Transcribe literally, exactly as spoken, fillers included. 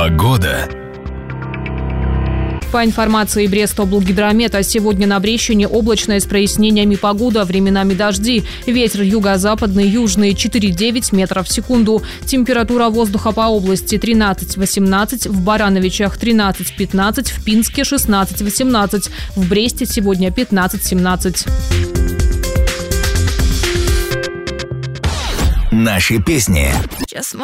Погода. По информации Брестоблгидромета, сегодня на Брещине облачная с прояснениями погода, временами дожди. Ветер юго-западный, южный четыре-девять метров в секунду. Температура воздуха по области тринадцать-восемнадцать, в Барановичах тринадцать-пятнадцать, в Пинске шестнадцать-восемнадцать, в Бресте сегодня пятнадцать-семнадцать. Наши песни.